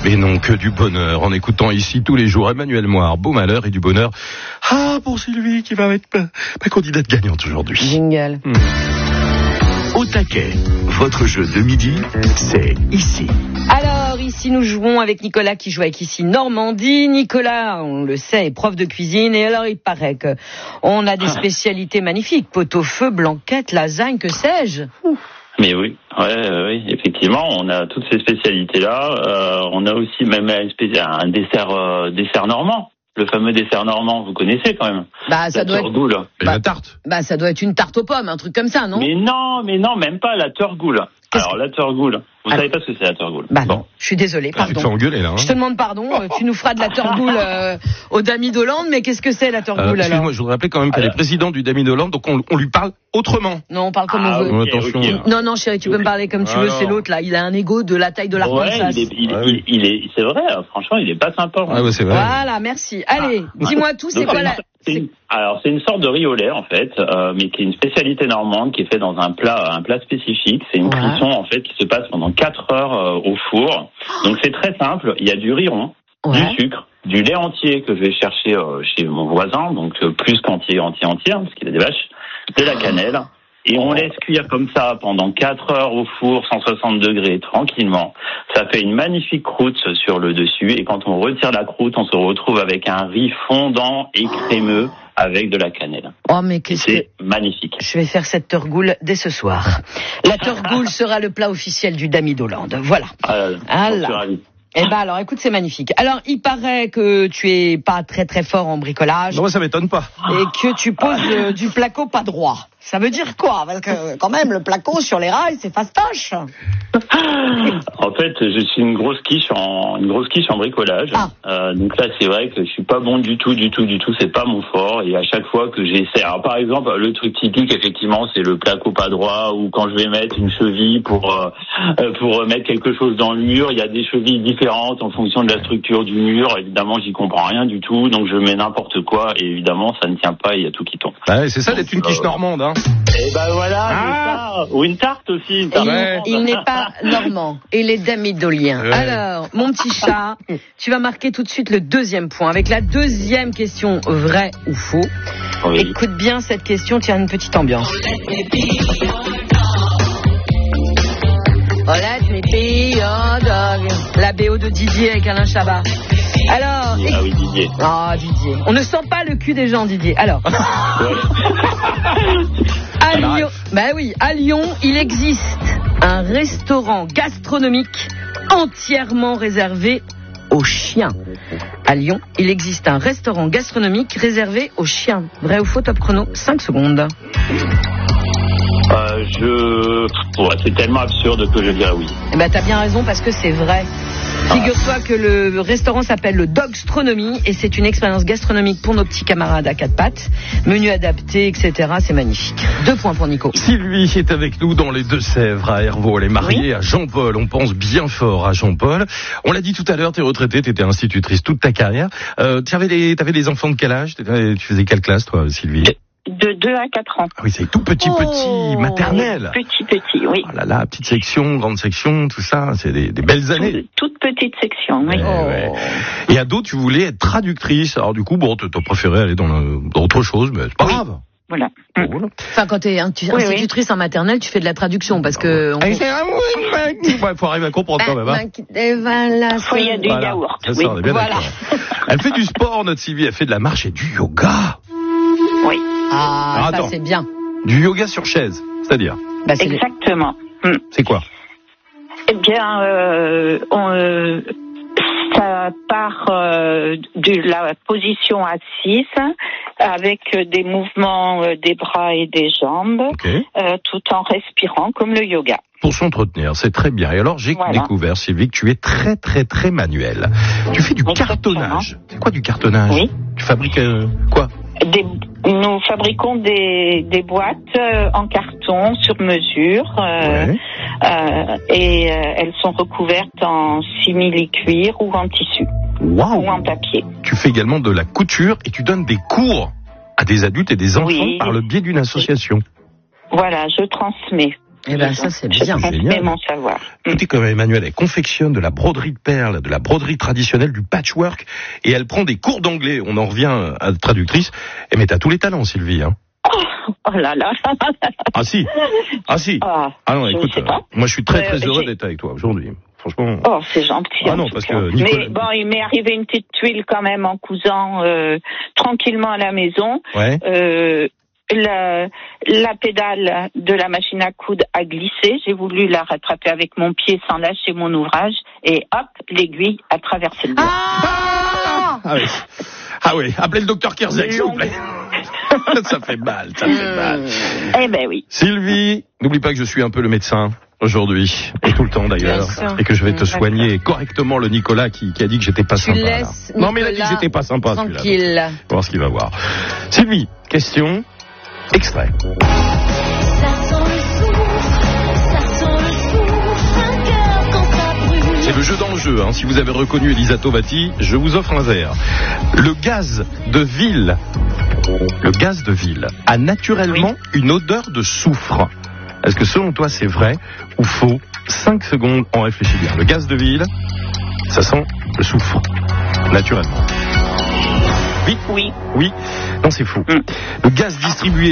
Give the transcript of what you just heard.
Mais non, que du bonheur en écoutant ici tous les jours Emmanuel Moire, beau malheur et du bonheur. Ah, pour Sylvie qui va être ma candidate gagnante aujourd'hui. Jingle. Au taquet, votre jeu de midi, c'est ici. Alors, ici, nous jouons avec Nicolas qui joue avec ici Normandie. Nicolas, on le sait, est prof de cuisine. Et alors, il paraît que on a des spécialités magnifiques. Pot-au-feu, blanquette, lasagne, que sais-je. Mais oui, oui, effectivement, on a toutes ces spécialités-là. On a aussi même un dessert normand. Le fameux dessert normand, vous connaissez quand même. Bah, ça doit être... la tarte. Bah, ça doit être une tarte aux pommes, un truc comme ça, non? Mais non, même pas la turgoule. Alors, la turgoule, vous savez pas ce que c'est la turgoule? Bah non, je suis désolé, pardon. Tu te fais engueuler là. Je te demande pardon, tu nous feras de la turgoule au Dami d'Hollande, mais qu'est-ce que c'est la turgoule alors? Excuse-moi, je voudrais rappeler quand même qu'elle est présidente du Dami d'Hollande, donc on lui parle autrement. Non, on parle comme on veut. Attention. Okay. Non, chérie, tu peux me parler comme tu veux, c'est l'autre là, il a un ego de la taille de l'Arkansas. C'est vrai, franchement, il est pas sympa. Ah ouais, c'est vrai. Voilà, merci. Allez, dis-moi tout, c'est quoi la... Alors, c'est une sorte de riz au lait, en fait, mais qui est une spécialité normande, qui est fait dans un plat spécifique. C'est une cuisson, en fait, qui se passe pendant 4 heures au four. Donc, c'est très simple. Il y a du riz rond, du sucre, du lait entier que je vais chercher chez mon voisin, donc plus qu'entier, parce qu'il a des vaches, de la cannelle. Et on laisse cuire comme ça pendant 4 heures au four, 160 degrés, tranquillement. Ça fait une magnifique croûte sur le dessus. Et quand on retire la croûte, on se retrouve avec un riz fondant et crémeux avec de la cannelle. Oh, mais c'est magnifique. Je vais faire cette turgoule dès ce soir. La turgoule sera le plat officiel du Dami d'Hollande. Voilà. Eh ben alors, écoute, c'est magnifique. Alors, il paraît que tu es pas très très fort en bricolage. Non, ça m'étonne pas. Et que tu poses du placo pas droit. Ça veut dire quoi? Parce que quand même, le placo sur les rails, c'est fastoche. En fait, je suis une grosse quiche en bricolage. Donc là, c'est vrai que je suis pas bon du tout. C'est pas mon fort. Et à chaque fois que j'essaie, alors par exemple, le truc typique, effectivement, c'est le placo pas droit. Ou quand je vais mettre une cheville pour mettre quelque chose dans le mur, il y a des chevilles différentes en fonction de la structure du mur. Évidemment, j'y comprends rien du tout. Donc je mets n'importe quoi. Et évidemment, ça ne tient pas. Il y a tout qui tombe. Ouais, c'est ça d'être une quiche normande, hein. Et ben voilà, c'est ça. Ou une tarte aussi. Il n'est pas normand. Et les Damidoliens. Ouais. Alors, mon petit chat, tu vas marquer tout de suite le 2e point avec la 2e question, vrai ou faux. Oui. Écoute bien cette question, tiens, une petite ambiance. Let me be your dog. La BO de Didier avec Alain Chabat. Alors, ah oui, Didier. Ah, Didier. On ne sent pas le cul des gens, Didier. Alors. À Lyon, à Lyon, il existe un restaurant gastronomique entièrement réservé aux chiens. À Lyon, il existe un restaurant gastronomique réservé aux chiens. Vrai ou faux, top chrono, 5 secondes. C'est tellement absurde que je dirais oui. Eh ben, t'as bien raison parce que c'est vrai. Figure-toi que le restaurant s'appelle le Dogstronomie et c'est une expérience gastronomique pour nos petits camarades à 4 pattes. Menu adapté, etc. C'est magnifique. 2 points pour Nico. Sylvie est avec nous dans les Deux-Sèvres à Hervaux. Elle est mariée à Jean-Paul. On pense bien fort à Jean-Paul. On l'a dit tout à l'heure, t'es retraitée, t'étais institutrice toute ta carrière. T'avais des enfants de quel âge? Tu faisais quelle classe, toi, Sylvie? De 2 à 4 ans. Ah oui, c'est tout petit, maternelle. Petit, oui. Oh là là, petite section, grande section, tout ça, c'est des belles années. Toute petite section, oui. Ouais. Et ado, tu voulais être traductrice. Alors du coup, bon, t'as préféré aller dans autre chose, mais c'est pas grave. Voilà. Enfin, quand t'es institutrice en maternelle, tu fais de la traduction parce que... faut arriver à comprendre quand même. Hein. Il y a du yaourt. Ça, on est bien d'accord. Elle fait du sport, notre Sylvie, elle fait de la marche et du yoga. Oui. Ah, ça c'est bien. Du yoga sur chaise, c'est-à-dire Exactement. C'est quoi? Eh bien, ça part de la position assise avec des mouvements des bras et des jambes, tout en respirant comme le yoga. Pour s'entretenir, c'est très bien. Et alors, j'ai découvert, Sylvie, que tu es très, très, très manuel. Tu fais du cartonnage. C'est quoi du cartonnage? Oui. Tu fabriques quoi? Nous fabriquons des boîtes en carton sur mesure et elles sont recouvertes en simili-cuir ou en tissu ou en papier. Tu fais également de la couture et tu donnes des cours à des adultes et des enfants par le biais d'une association. Voilà, je transmets. Eh ben, ça, c'est bien. Je transmets mon savoir. Écoutez, comme Emmanuelle, elle confectionne de la broderie de perles, de la broderie traditionnelle, du patchwork, et elle prend des cours d'anglais. On en revient à traductrice. Eh, mais t'as tous les talents, Sylvie, hein. Oh là là. Ah si. Ah non, écoute, moi je suis très heureux d'être avec toi aujourd'hui. Franchement. Oh, c'est gentil. Ah non, parce que Nicolas... Mais bon, il m'est arrivé une petite tuile quand même en cousant tranquillement à la maison. Ouais. La pédale de la machine à coudre a glissé. J'ai voulu la rattraper avec mon pied sans lâcher mon ouvrage. Et hop, l'aiguille a traversé le doigt. Ah oui, appelez le docteur Kerzek, s'il vous plaît. Ça fait mal. Eh ben oui. Sylvie, n'oublie pas que je suis un peu le médecin aujourd'hui, et tout le temps d'ailleurs, et que je vais te soigner correctement le Nicolas qui a dit que j'étais pas sympa. Là. Non mais il a dit que j'étais pas sympa. Tranquille. On va voir ce qu'il va voir. Sylvie, question, extrait. C'est le jeu dans le jeu, hein. Si vous avez reconnu Elisa Tovati, je vous offre un verre. Le gaz de ville a naturellement une odeur de soufre. Est-ce que selon toi c'est vrai ou faux? 5 secondes, on réfléchit bien. Le gaz de ville, ça sent le soufre, naturellement. Oui. Non, c'est faux. Le gaz distribué